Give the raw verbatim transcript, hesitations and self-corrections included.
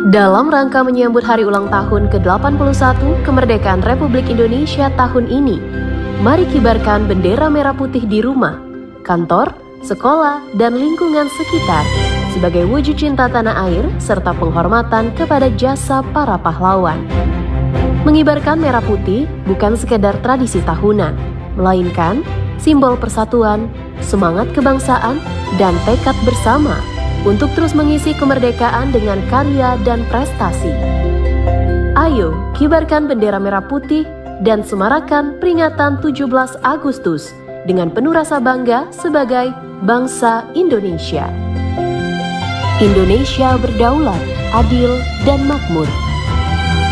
Dalam rangka menyambut hari ulang tahun ke delapan puluh satu kemerdekaan Republik Indonesia tahun ini, mari kibarkan bendera merah putih di rumah, kantor, sekolah, dan lingkungan sekitar sebagai wujud cinta tanah air serta penghormatan kepada jasa para pahlawan. Mengibarkan merah putih bukan sekedar tradisi tahunan, melainkan simbol persatuan, semangat kebangsaan, dan tekad bersama untuk terus mengisi kemerdekaan dengan karya dan prestasi. Ayo, kibarkan bendera merah putih dan semarakan peringatan tujuh belas Agustus dengan penuh rasa bangga sebagai bangsa Indonesia. Indonesia berdaulat, adil, dan makmur.